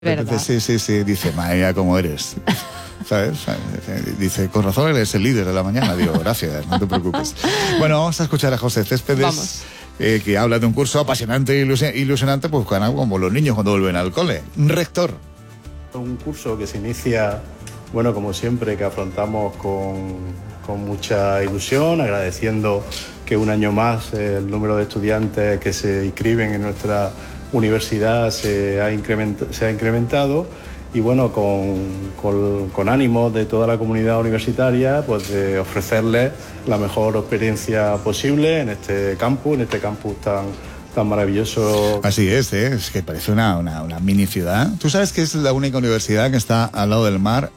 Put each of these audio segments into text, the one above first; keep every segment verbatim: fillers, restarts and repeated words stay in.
¿Verdad? Sí, sí, sí, dice, madre mía, cómo eres. ¿Sabes? Dice, con razón eres el líder de la mañana. Digo, gracias, no te preocupes. Bueno, vamos a escuchar a José Céspedes, eh, que habla de un curso apasionante e ilusionante, pues como los niños cuando vuelven al cole. Rector. Un curso que se inicia, bueno, como siempre, que afrontamos con, con mucha ilusión, agradeciendo que un año más eh, el número de estudiantes que se inscriben en nuestra universidad se ha, increment, se ha incrementado y bueno, con, con, con ánimo de toda la comunidad universitaria, pues de ofrecerles la mejor experiencia posible en este campus, en este campus tan, tan maravilloso. Así es, ¿eh? Es que parece una, una, una mini ciudad. ¿Tú sabes que es la única universidad que está al lado del mar?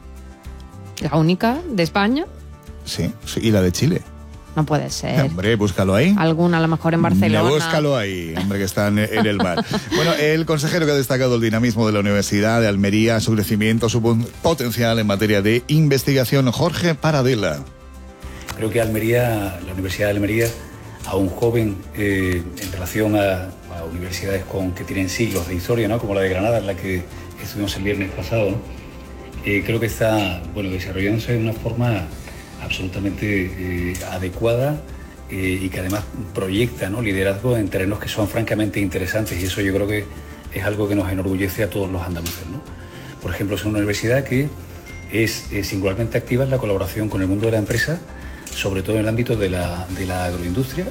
¿La única de España? Sí, sí, y la de Chile. No puede ser. Hombre, búscalo ahí. Alguna, a lo mejor en Barcelona. Búscalo ahí, hombre, que está en, en el mar. Bueno, el consejero que ha destacado el dinamismo de la Universidad de Almería, su crecimiento, su potencial en materia de investigación, Jorge Paradela. Creo que Almería, la Universidad de Almería, aún joven eh, en relación a, a universidades con, que tienen siglos de historia, ¿no? Como la de Granada, en la que estuvimos el viernes pasado, ¿no? eh, creo que está bueno, desarrollándose de una forma absolutamente eh, adecuada eh, y que además proyecta, ¿no?, liderazgo en terrenos que son francamente interesantes, y eso yo creo que es algo que nos enorgullece a todos los andaluces, ¿no? Por ejemplo, es una universidad que es, es singularmente activa en la colaboración con el mundo de la empresa, sobre todo en el ámbito de la, de la agroindustria,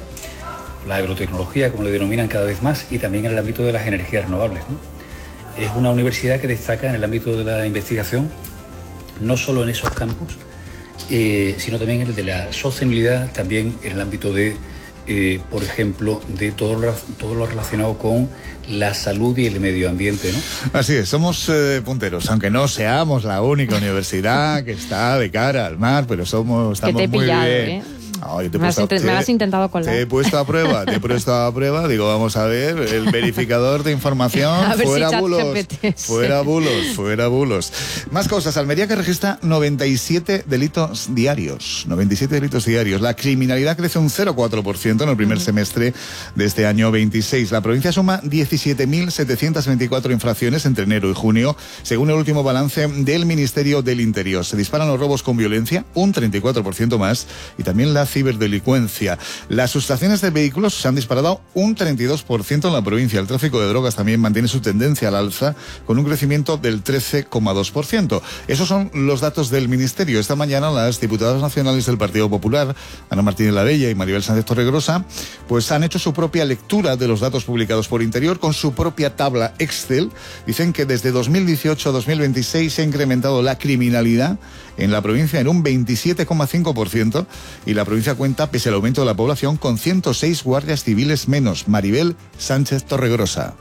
la agrotecnología, como le denominan cada vez más, y también en el ámbito de las energías renovables, ¿no? Es una universidad que destaca en el ámbito de la investigación, no solo en esos campos, Eh, sino también el de la sostenibilidad, también en el ámbito de, eh, por ejemplo, de todo lo, todo lo relacionado con la salud y el medio ambiente, ¿no? Así es, somos eh, punteros, aunque no seamos la única universidad que está de cara al mar, pero somos, estamos que te he muy pillado, bien. ¿eh? Oh, te me, has puesto, me has intentado colar. Te he puesto a prueba, te he puesto a prueba. Digo, vamos a ver, el verificador de información, fuera si bulos, fuera sí. bulos, fuera bulos. Más cosas, Almería que registra noventa y siete delitos diarios, noventa y siete delitos diarios. La criminalidad crece un cero coma cuatro por ciento en el primer uh-huh. semestre de este año veintiséis. La provincia suma diecisiete mil setecientas veinticuatro infracciones entre enero y junio, según el último balance del Ministerio del Interior. Se disparan los robos con violencia, un treinta y cuatro por ciento más, y también la ciberdelincuencia. Las sustracciones de vehículos se han disparado un treinta y dos por ciento en la provincia. El tráfico de drogas también mantiene su tendencia al alza, con un crecimiento del trece coma dos por ciento. Esos son los datos del Ministerio. Esta mañana las diputadas nacionales del Partido Popular, Ana Martínez Lavella y Maribel Sánchez Torregrosa, pues han hecho su propia lectura de los datos publicados por Interior con su propia tabla Excel. Dicen que desde dos mil dieciocho a dos mil veintiséis se ha incrementado la criminalidad en la provincia en un veintisiete coma cinco por ciento, y la provincia cuenta, pese al aumento de la población, con ciento seis guardias civiles menos. Maribel Sánchez Torregrosa.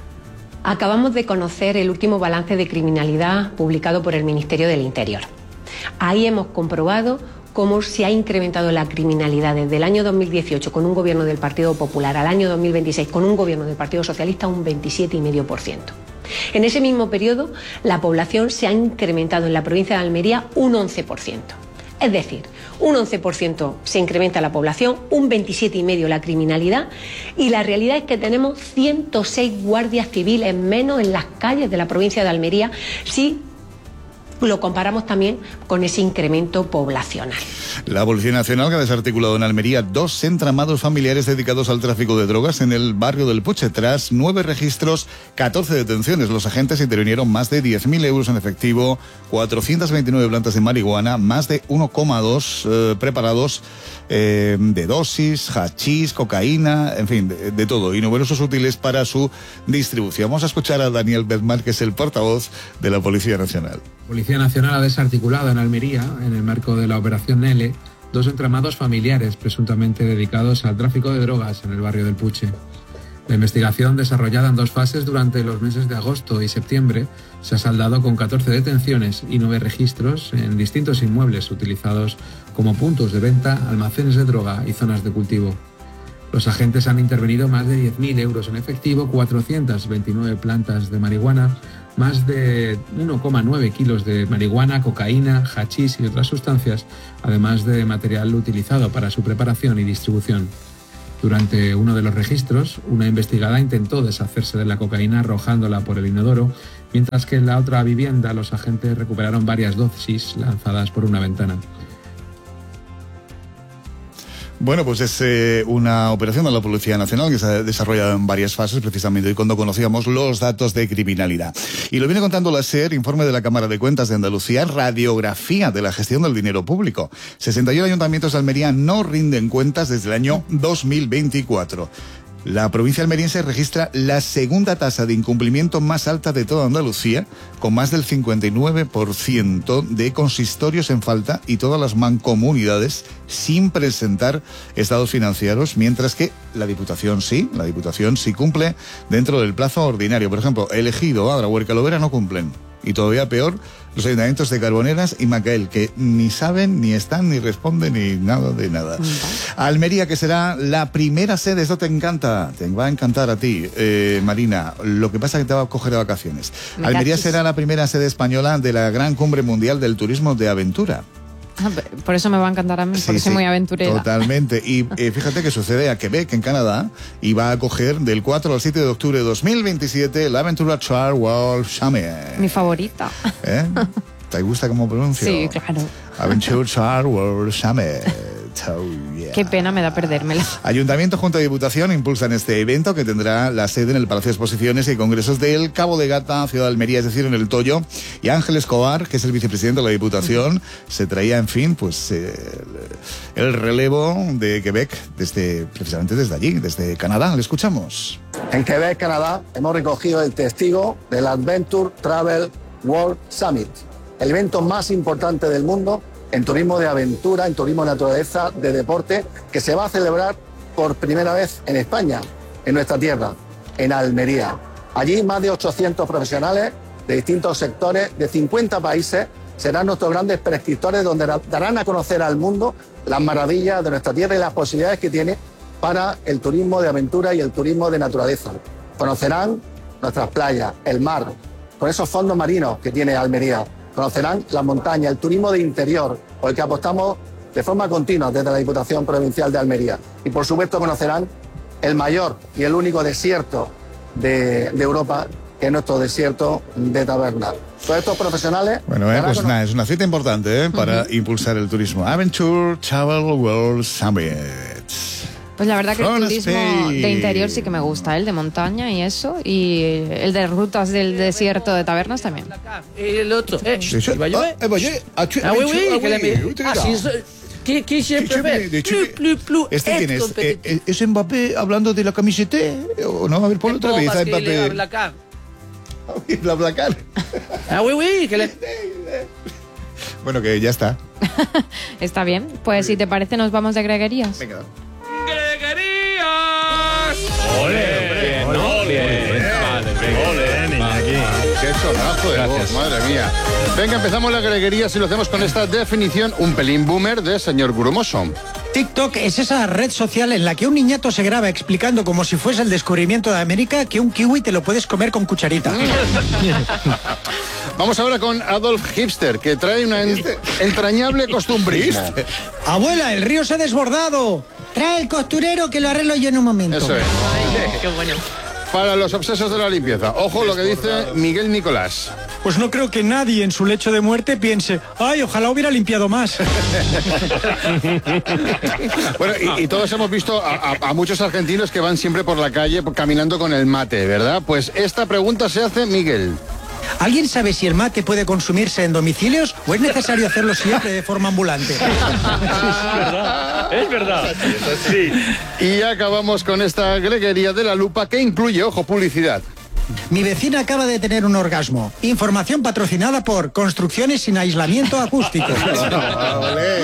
Acabamos de conocer el último balance de criminalidad publicado por el Ministerio del Interior. Ahí hemos comprobado cómo se ha incrementado la criminalidad desde el año dos mil dieciocho con un gobierno del Partido Popular al año dos mil veintiséis con un gobierno del Partido Socialista un veintisiete coma cinco por ciento. En ese mismo periodo, la población se ha incrementado en la provincia de Almería un once por ciento. Es decir, un once por ciento se incrementa la población, un veintisiete coma cinco por ciento la criminalidad, y la realidad es que tenemos ciento seis guardias civiles menos en las calles de la provincia de Almería, si lo comparamos también con ese incremento poblacional. La Policía Nacional que ha desarticulado en Almería dos entramados familiares dedicados al tráfico de drogas en el barrio del Puche. Tras nueve registros, catorce detenciones, los agentes intervinieron más de diez mil euros en efectivo, cuatrocientas veintinueve plantas de marihuana, más de uno coma dos eh, preparados eh, de dosis, hachís, cocaína, en fin, de, de todo, y numerosos útiles para su distribución. Vamos a escuchar a Daniel Bedmar, que es el portavoz de la Policía Nacional. La Policía Nacional ha desarticulado en Almería, en el marco de la Operación Nele, dos entramados familiares presuntamente dedicados al tráfico de drogas en el barrio del Puche. La investigación, desarrollada en dos fases durante los meses de agosto y septiembre, se ha saldado con catorce detenciones y nueve registros en distintos inmuebles utilizados como puntos de venta, almacenes de droga y zonas de cultivo. Los agentes han intervenido más de diez mil euros en efectivo, cuatrocientas veintinueve plantas de marihuana, más de uno coma nueve kilos de marihuana, cocaína, hachís y otras sustancias, además de material utilizado para su preparación y distribución. Durante uno de los registros, una investigada intentó deshacerse de la cocaína arrojándola por el inodoro mientras que en la otra vivienda los agentes recuperaron varias dosis lanzadas por una ventana. Bueno, pues es eh, una operación de la Policía Nacional que se ha desarrollado en varias fases, precisamente hoy cuando conocíamos los datos de criminalidad. Y lo viene contando la SER, informe de la Cámara de Cuentas de Andalucía, radiografía de la gestión del dinero público. sesenta y uno ayuntamientos de Almería no rinden cuentas desde el año dos mil veinticuatro. La provincia almeriense registra la segunda tasa de incumplimiento más alta de toda Andalucía, con más del cincuenta y nueve por ciento de consistorios en falta y todas las mancomunidades sin presentar estados financieros, mientras que la Diputación sí, la Diputación sí cumple dentro del plazo ordinario. Por ejemplo, El Ejido, Adra, Huerca Lovera no cumplen. Y todavía peor, los ayuntamientos de Carboneras y Macael, que ni saben, ni están, ni responden, ni nada de nada. Almería, que será la primera sede, esto te encanta, te va a encantar a ti, eh, Marina, lo que pasa es que te va a coger de vacaciones. Me Almería cachis. será la primera sede española de la Gran Cumbre Mundial del Turismo de Aventura. Por eso me va a encantar a mí, porque sí, soy sí, muy aventurera. Totalmente. Y eh, fíjate que sucede a Quebec, en Canadá, y va a acoger del cuatro al siete de octubre de dos mil veintisiete la Aventura Travel World Summit. Mi favorita. ¿Eh? ¿Te gusta cómo pronuncio? Sí, claro. Aventura Travel World Summit. Oh, yeah. Qué pena me da perdérmela. Ayuntamiento, Junta y Diputación impulsan este evento que tendrá la sede en el Palacio de Exposiciones y Congresos del Cabo de Gata, Ciudad de Almería, es decir, en el Toyo. Y Ángel Escobar, que es el vicepresidente de la Diputación, uh-huh. se traía, en fin, pues eh, el, el relevo de Quebec desde, precisamente desde allí, desde Canadá. Le escuchamos. En Quebec, Canadá, hemos recogido el testigo del Adventure Travel World Summit, el evento más importante del mundo en turismo de aventura, en turismo de naturaleza, de deporte, que se va a celebrar por primera vez en España, en nuestra tierra, en Almería. Allí más de ochocientos profesionales de distintos sectores, de cincuenta países, serán nuestros grandes prescriptores donde darán a conocer al mundo las maravillas de nuestra tierra y las posibilidades que tiene para el turismo de aventura y el turismo de naturaleza. Conocerán nuestras playas, el mar, con esos fondos marinos que tiene Almería. Conocerán las montañas, el turismo de interior, por el que apostamos de forma continua desde la Diputación Provincial de Almería. Y por supuesto conocerán el mayor y el único desierto de, de Europa, que es nuestro desierto de Tabernas. Todos estos profesionales... Bueno, eh, pues nada, es una cita importante eh, para uh-huh. impulsar el turismo. Aventure Travel World Summit. Pues la verdad que el turismo de interior sí que me gusta, el de montaña y eso, y el de rutas del desierto de Tabernas también. El otro, eh, qui siempre ve plus, plus, ¿Este quién es? Eh, ¿Es Mbappé hablando de la camiseta? ¿O no? A ver, ponlo otra vez a Mbappé. La placar. Ah, oui, oui, que le... Bueno, que ya está. Está bien. Pues si te parece nos vamos de greguerías. Venga. ¡Greguerías! ¡Ole! ¡Ole! ¡Ole! ¡Qué sonazo de voz! ¡Madre mía! Venga, empezamos la greguería y lo hacemos con esta definición un pelín boomer de señor Grumoso. TikTok es esa red social en la que un niñato se graba explicando como si fuese el descubrimiento de América que un kiwi te lo puedes comer con cucharita. Vamos ahora con Adolf Hipster, que trae una en- entrañable costumbrismo. Abuela, el río se ha desbordado. Trae el costurero que lo arreglo yo en un momento. Eso es. Ay, qué bueno. Para los obsesos de la limpieza. Ojo lo que dice Miguel Nicolás. Pues no creo que nadie en su lecho de muerte piense, ay, ojalá hubiera limpiado más. Bueno, y, y todos hemos visto a, a, a muchos argentinos que van siempre por la calle caminando con el mate, ¿verdad? Pues esta pregunta se hace Miguel. ¿Alguien sabe si el mate puede consumirse en domicilios o es necesario hacerlo siempre de forma ambulante? Es verdad, es verdad. Sí. Y acabamos con esta greguería de la lupa que incluye, ojo, publicidad. Mi vecina acaba de tener un orgasmo. Información patrocinada por Construcciones sin aislamiento acústico.